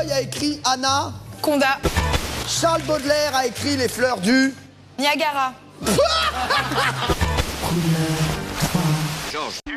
Boy a écrit Anna. Conda. Charles Baudelaire a écrit Les fleurs du... Niagara. Georges.